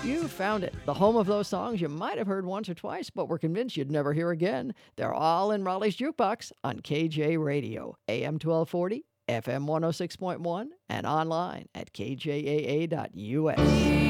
You found it. The home of those songs you might have heard once or twice, but were convinced you'd never hear again. They're all in Raleigh's Jukebox on KJ Radio, AM 1240, FM 106.1, and online at kjaa.us.